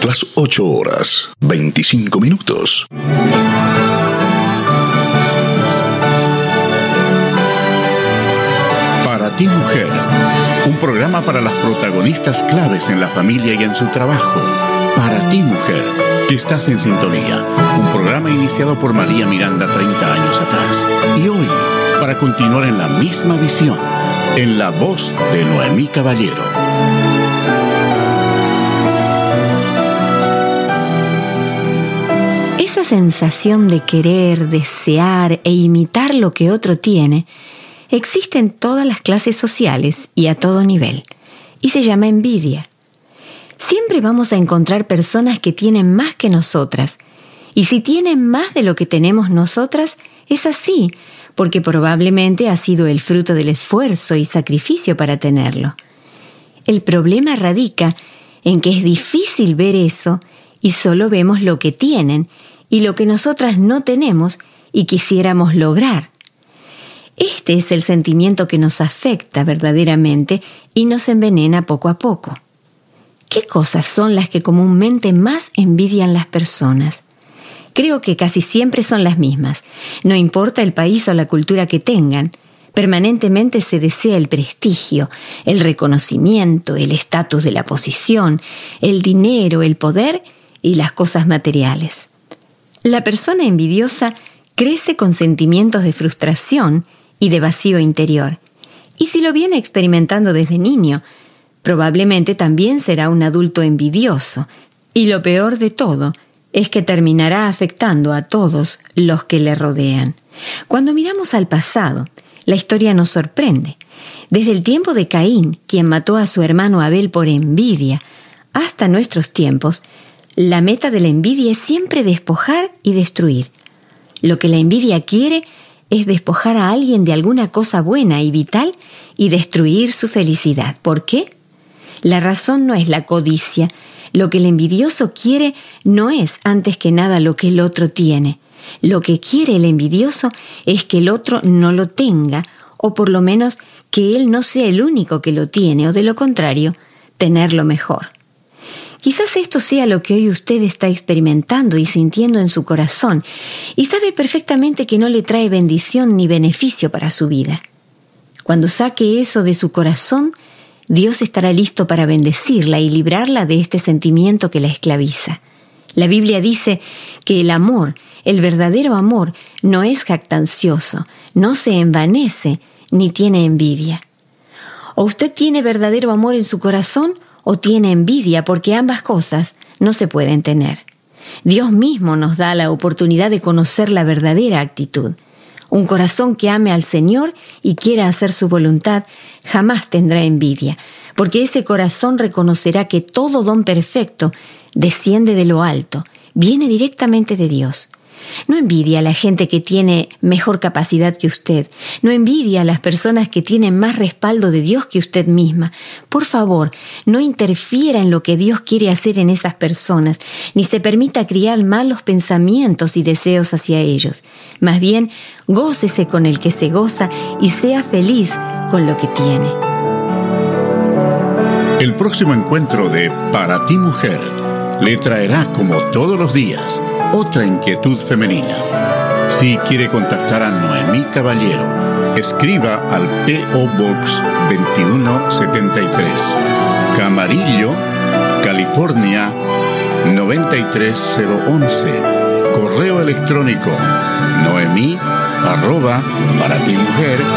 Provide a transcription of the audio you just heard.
Las 8 horas, 25 minutos. Para ti, mujer, un programa para las protagonistas claves en la familia y en su trabajo. Para ti, mujer, que estás en sintonía. Un programa iniciado por María Miranda 30 años atrás. Y hoy, para continuar en la misma visión, en la voz de Noemí Caballero. Esa sensación de querer, desear e imitar lo que otro tiene existe en todas las clases sociales y a todo nivel, y se llama envidia. Siempre vamos a encontrar personas que tienen más que nosotras, y si tienen más de lo que tenemos nosotras, es así, porque probablemente ha sido el fruto del esfuerzo y sacrificio para tenerlo. El problema radica en que es difícil ver eso y solo vemos lo que tienen y lo que nosotras no tenemos y quisiéramos lograr. Este es el sentimiento que nos afecta verdaderamente y nos envenena poco a poco. ¿Qué cosas son las que comúnmente más envidian las personas? Creo que casi siempre son las mismas. No importa el país o la cultura que tengan, permanentemente se desea el prestigio, el reconocimiento, el estatus de la posición, el dinero, el poder y las cosas materiales. La persona envidiosa crece con sentimientos de frustración y de vacío interior. Y si lo viene experimentando desde niño, probablemente también será un adulto envidioso. Y lo peor de todo es que terminará afectando a todos los que le rodean. Cuando miramos al pasado, la historia nos sorprende. Desde el tiempo de Caín, quien mató a su hermano Abel por envidia, hasta nuestros tiempos, la meta de la envidia es siempre despojar y destruir. Lo que la envidia quiere es despojar a alguien de alguna cosa buena y vital y destruir su felicidad. ¿Por qué? La razón no es la codicia. Lo que el envidioso quiere no es, antes que nada, lo que el otro tiene. Lo que quiere el envidioso es que el otro no lo tenga, o por lo menos que él no sea el único que lo tiene, o de lo contrario, tenerlo mejor. Quizás esto sea lo que hoy usted está experimentando y sintiendo en su corazón, y sabe perfectamente que no le trae bendición ni beneficio para su vida. Cuando saque eso de su corazón, Dios estará listo para bendecirla y librarla de este sentimiento que la esclaviza. La Biblia dice que el amor, el verdadero amor, no es jactancioso, no se envanece ni tiene envidia. O usted tiene verdadero amor en su corazón o tiene envidia, porque ambas cosas no se pueden tener. Dios mismo nos da la oportunidad de conocer la verdadera actitud. Un corazón que ame al Señor y quiera hacer su voluntad jamás tendrá envidia, porque ese corazón reconocerá que todo don perfecto desciende de lo alto, viene directamente de Dios. No envidia a la gente que tiene mejor capacidad que usted. No envidia a las personas que tienen más respaldo de Dios que usted misma. Por favor, no interfiera en lo que Dios quiere hacer en esas personas, ni se permita criar malos pensamientos y deseos hacia ellos. Más bien, gócese con el que se goza y sea feliz con lo que tiene. El próximo encuentro de Para ti, mujer, le traerá, como todos los días, otra inquietud femenina. Si quiere contactar a Noemí Caballero, escriba al P.O. Box 2173, Camarillo, California 93011. Correo electrónico noemi@paratimujer.com.